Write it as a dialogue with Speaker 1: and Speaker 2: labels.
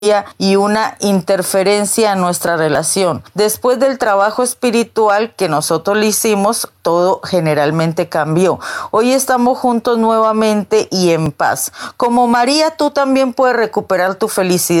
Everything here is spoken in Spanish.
Speaker 1: y una interferencia en nuestra relación. Después del trabajo espiritual que nosotros le hicimos, todo generalmente cambió. Hoy estamos juntos nuevamente y en paz. Como María, tú también puedes recuperar tu felicidad